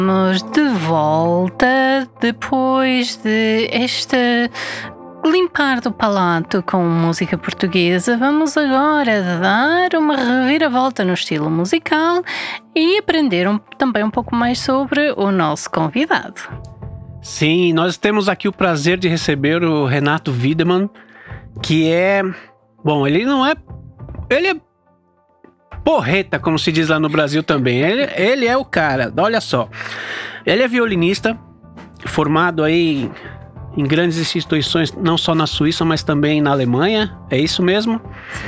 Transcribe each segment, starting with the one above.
Estamos de volta depois de limpar do palato com música portuguesa. Vamos agora dar uma reviravolta no estilo musical e aprender também um pouco mais sobre o nosso convidado. Sim, nós temos aqui o prazer de receber o Renato Wiedemann, que é... Bom, ele é porreta, como se diz lá no Brasil também. Ele é o cara, olha só. Ele é violinista, formado aí em grandes instituições, não só na Suíça, mas também na Alemanha. É isso mesmo.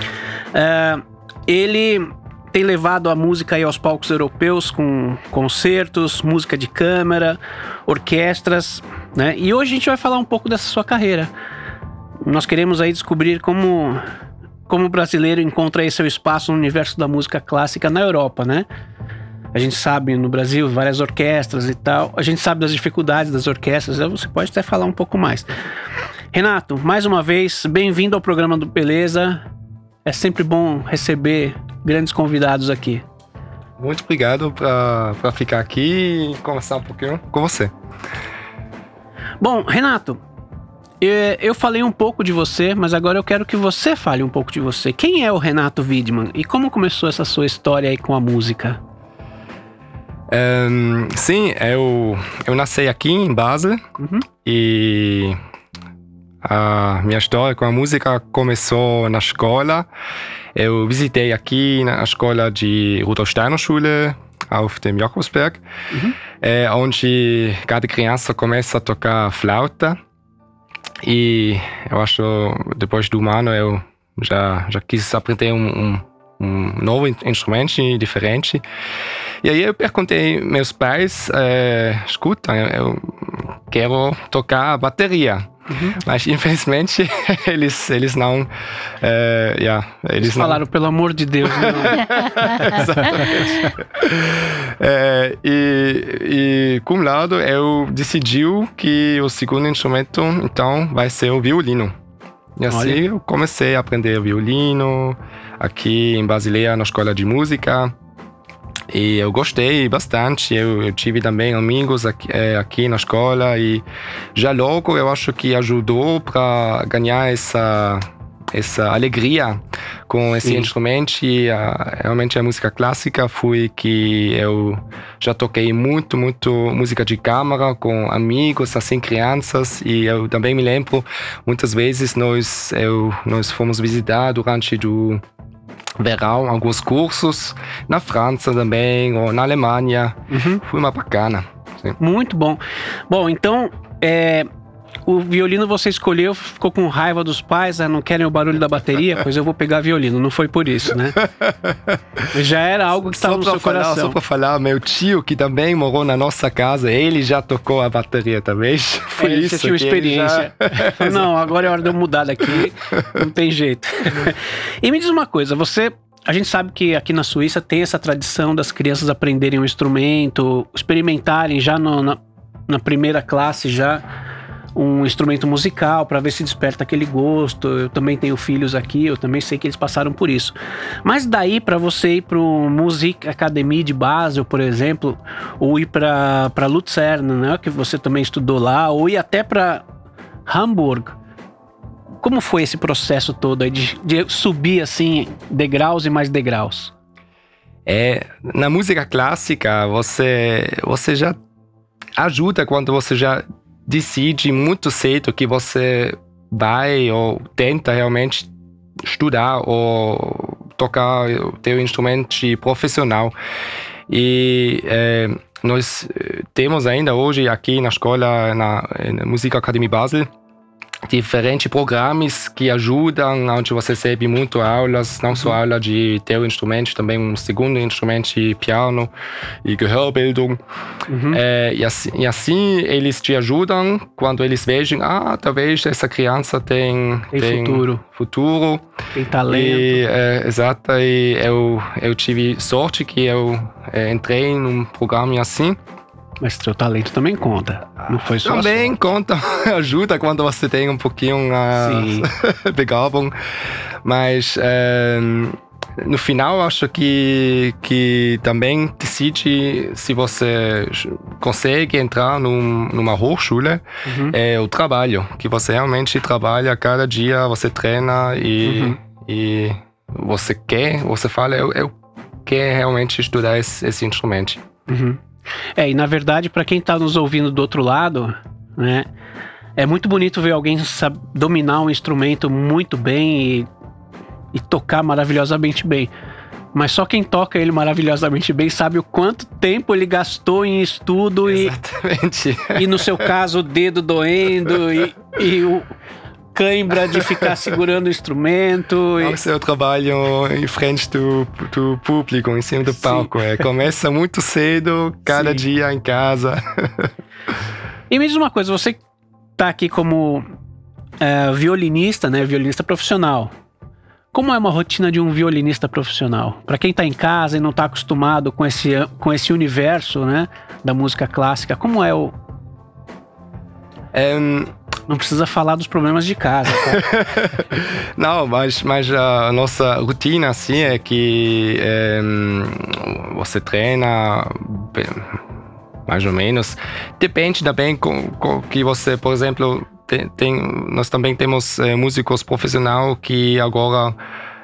Ele tem levado a música aí aos palcos europeus com concertos, música de câmara, orquestras, né? E hoje a gente vai falar um pouco dessa sua carreira. Nós queremos aí descobrir como o brasileiro encontra aí seu espaço no universo da música clássica na Europa, né? A gente sabe no Brasil várias orquestras e tal, a gente sabe das dificuldades das orquestras, você pode até falar um pouco mais. Renato, mais uma vez, bem-vindo ao programa do Beleza. É sempre bom receber grandes convidados aqui. Muito obrigado para ficar aqui e conversar um pouquinho com você. Bom, Renato, eu falei um pouco de você, mas agora eu quero que você fale um pouco de você. Quem é o Renato Wiedemann e como começou essa sua história aí com a música? Sim, eu nasci aqui em Basel. E a minha história com a música começou na escola. Eu visitei aqui na escola de Rudolf Steiner Schule, auf dem Jakobsberg, onde cada criança começa a tocar flauta. E eu acho, depois do ano, eu já quis aprender um novo instrumento diferente. E aí eu perguntei aos meus pais, escuta, eu quero tocar bateria. Mas infelizmente eles não... eles falaram, não... pelo amor de Deus, não. Exatamente. E com um lado eu decidi que o segundo instrumento então vai ser o violino. E assim eu comecei a aprender violino aqui em Basileia, na escola de música. E eu gostei bastante, eu tive também amigos aqui na escola e já logo eu acho que ajudou para ganhar essa alegria com esse instrumento. E realmente a música clássica foi que eu já toquei muito música de câmara com amigos, assim, crianças. E eu também me lembro, muitas vezes nós fomos visitar durante o verão alguns cursos na França também, ou na Alemanha. Foi uma bacana. Sim. Muito bom. Bom, então, o violino você escolheu, ficou com raiva dos pais, não querem o barulho da bateria, pois eu vou pegar violino. Não foi por isso, né? Já era algo que estava no seu coração. Só para falar, meu tio, que também morou na nossa casa, ele já tocou a bateria também. Foi isso. Você tinha experiência. Não, agora é hora de eu mudar daqui, não tem jeito. E me diz uma coisa, a gente sabe que aqui na Suíça tem essa tradição das crianças aprenderem um instrumento, experimentarem já na primeira classe já um instrumento musical para ver se desperta aquele gosto. Eu também tenho filhos aqui, eu também sei que eles passaram por isso. Mas daí para você ir para o Musik Academie de Basel, por exemplo, ou ir para Luzern, né, que você também estudou lá, ou ir até para Hamburg, como foi esse processo todo aí de subir assim degraus e mais degraus? Na música clássica você já ajuda quando você já decide muito cedo que você vai ou tenta realmente estudar ou tocar o teu instrumento profissional. E nós temos ainda hoje aqui na escola, na Musik Academie Basel, diferentes programas que ajudam, onde você recebe muito aulas, não só aula de teu instrumento, também um segundo instrumento de piano e Gehörbildung. E assim eles te ajudam quando eles vejam, talvez essa criança tem futuro. Tem talento. E, exato, e eu tive sorte que eu entrei num programa assim. Mas seu talento também conta, não foi só também conta, ajuda quando você tem um pouquinho Begabung. Mas no final, acho que também decide se você consegue entrar numa Hochschule, é o trabalho, que você realmente trabalha cada dia, você treina e você fala, eu quero realmente estudar esse instrumento. E na verdade, para quem está nos ouvindo do outro lado, né, é muito bonito ver alguém dominar um instrumento muito bem e tocar maravilhosamente bem. Mas só quem toca ele maravilhosamente bem sabe o quanto tempo ele gastou em estudo. Exatamente. E no seu caso, o dedo doendo e o cãibra de ficar segurando o instrumento. O seu trabalho em frente do público, em cima do palco. Começa muito cedo, cada dia em casa. E me diz uma coisa, você tá aqui como violinista, né? Violinista profissional. Como é uma rotina de um violinista profissional? Para quem está em casa e não está acostumado com esse universo, né, da música clássica, como é o... Não precisa falar dos problemas de casa, tá? Não, mas a nossa rotina assim é que você treina mais ou menos. Depende também com que você, por exemplo... nós também temos músicos profissionais que agora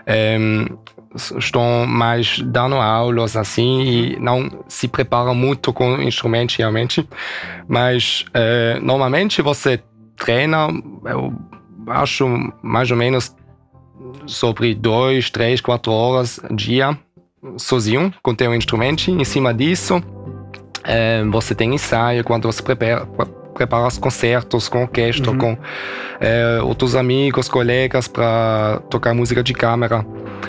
estão mais dando aulas assim e não se preparam muito com o instrumento realmente, mas normalmente você treina, eu acho mais ou menos sobre 2, 3, 4 horas dia sozinho com teu instrumento. Em cima disso você tem ensaio quando você prepara os concertos com orquestra, com outros amigos, colegas para tocar música de câmara.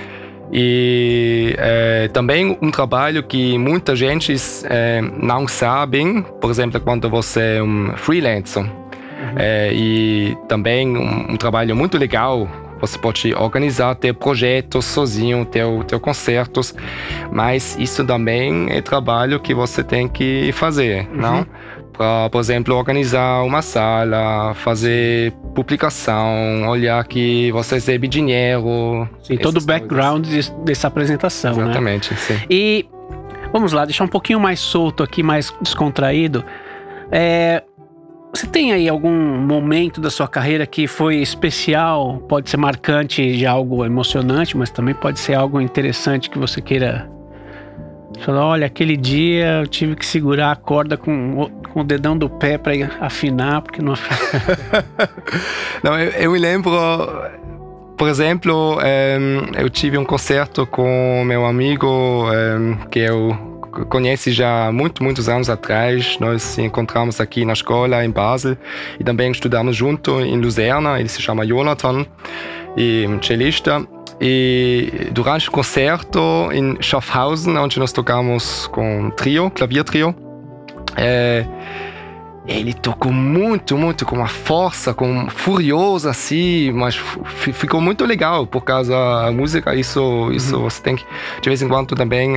E também um trabalho que muita gente não sabe, por exemplo, quando você é um freelancer. E também um trabalho muito legal. Você pode organizar teu projetos sozinho, teu concertos, mas isso também é trabalho que você tem que fazer, não? Para, por exemplo, organizar uma sala, fazer publicação, olhar que você recebe dinheiro. Sim, todo o background dessa apresentação, exatamente, né? Sim. E vamos lá, deixar um pouquinho mais solto aqui, mais descontraído. Você tem aí algum momento da sua carreira que foi especial? Pode ser marcante de algo emocionante, mas também pode ser algo interessante que você queira falar, olha, aquele dia eu tive que segurar a corda com o dedão do pé para afinar, porque não afina. Não, eu me lembro, por exemplo, eu tive um concerto com meu amigo que eu conheço já muitos anos atrás. Nós nos encontramos aqui na escola em Basel e também estudamos junto em Luzerna. Ele se chama Jonathan e um cellista. E durante o concerto em Schaffhausen, onde nós tocamos com um trio, claviertrio, ele tocou muito, com uma força, furiosa assim, mas ficou muito legal por causa da música. Isso você tem que, de vez em quando também,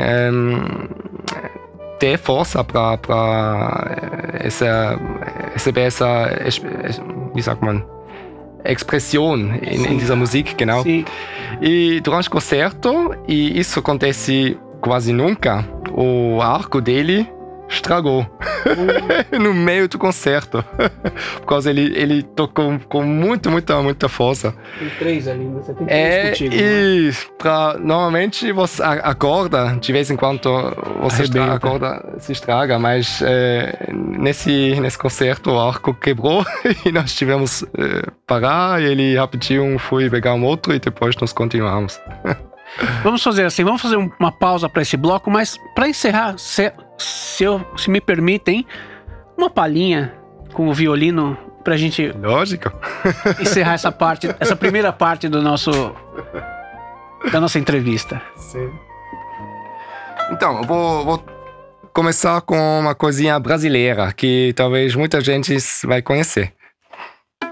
ter força para receber essa, wie sagt man, expressão em dieser Musik, genau. Sim. E durante o concerto, e isso acontece quase nunca, o arco dele estragou no meio do concerto, por causa ele tocou com muita força. Tem 3 ali, você tem 3 contigo. E normalmente você acorda, de vez em quando você acorda, se estraga, mas nesse concerto o arco quebrou e nós tivemos parar, e ele rapidinho foi pegar um outro e depois nós continuamos. Vamos fazer assim, vamos fazer uma pausa para esse bloco, mas para encerrar, se me permitem, uma palhinha com o violino pra gente... Lógico. Encerrar essa primeira parte da nossa entrevista. Sim. Então, eu vou começar com uma coisinha brasileira que talvez muita gente vai conhecer.